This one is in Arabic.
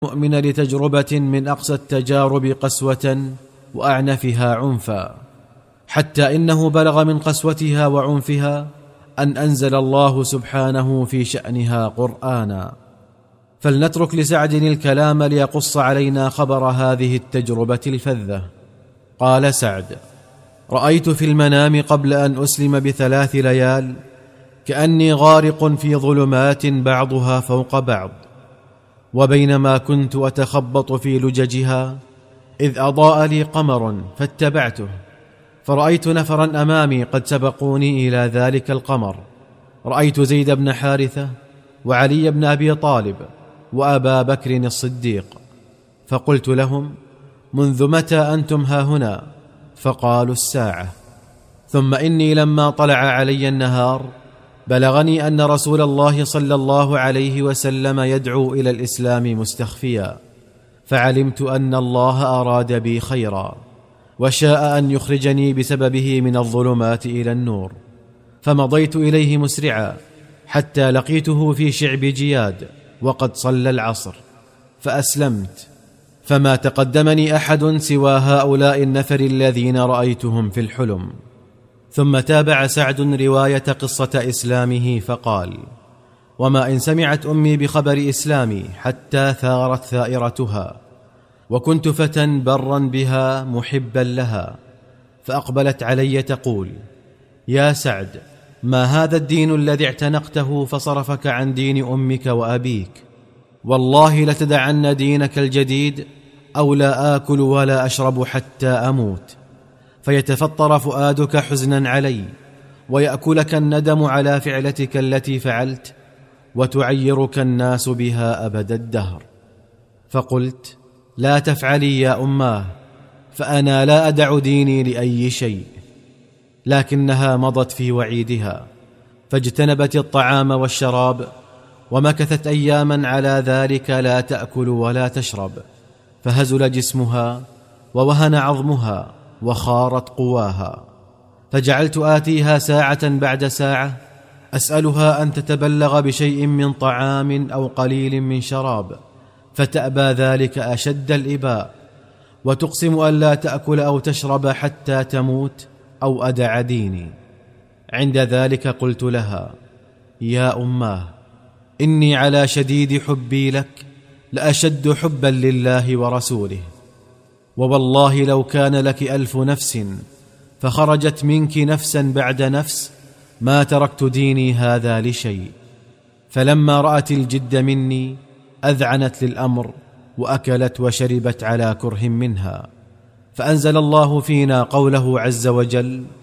المؤمن لتجربة من أقصى التجارب قسوة وأعنفها عنفا، حتى إنه بلغ من قسوتها وعنفها أن أنزل الله سبحانه في شأنها قرآنا. فلنترك لسعد الكلام ليقص علينا خبر هذه التجربة الفذة. قال سعد: رأيت في المنام قبل أن أسلم ب3 ليال كأني غارق في ظلمات بعضها فوق بعض، وبينما كنت أتخبط في لججها إذ أضاء لي قمر فاتبعته، فرأيت نفرا أمامي قد سبقوني إلى ذلك القمر. رأيت زيد بن حارثة وعلي بن أبي طالب وأبا بكر الصديق، فقلت لهم: منذ متى أنتم هاهنا؟ فقالوا: الساعة. ثم إني لما طلع علي النهار بلغني أن رسول الله صلى الله عليه وسلم يدعو إلى الإسلام مستخفيا، فعلمت أن الله أراد بي خيرا وشاء أن يخرجني بسببه من الظلمات إلى النور، فمضيت إليه مسرعا حتى لقيته في شعب جياد وقد صلى العصر، فأسلمت، فما تقدمني أحد سوى هؤلاء النفر الذين رأيتهم في الحلم. ثم تابع سعد رواية قصة إسلامه فقال: وما إن سمعت أمي بخبر إسلامي حتى ثارت ثائرتها، وكنت فتى برا بها محبا لها، فأقبلت علي تقول: يا سعد، ما هذا الدين الذي اعتنقته فصرفك عن دين أمك وأبيك؟ والله لتدعن دينك الجديد أو لا آكل ولا أشرب حتى أموت، فيتفطر فؤادك حزنا علي، ويأكلك الندم على فعلتك التي فعلت، وتعيرك الناس بها أبد الدهر. فقلت: لا تفعلي يا أماه، فأنا لا أدع ديني لأي شيء. لكنها مضت في وعيدها، فاجتنبت الطعام والشراب، ومكثت أياما على ذلك لا تأكل ولا تشرب، فهزل جسمها ووهن عظمها وخارت قواها. فجعلت آتيها ساعة بعد ساعة أسألها أن تتبلغ بشيء من طعام أو قليل من شراب، فتأبى ذلك أشد الإباء، وتقسم أن لا تأكل أو تشرب حتى تموت أو أدع ديني. عند ذلك قلت لها: يا أماه، إني على شديد حبي لك لأشد حبا لله ورسوله، ووالله لو كان لك 1000 نفس فخرجت منك نفسا بعد نفس ما تركت ديني هذا لشيء. فلما رأت الجد مني أذعنت للأمر، وأكلت وشربت على كره منها. فأنزل الله فينا قوله عز وجل: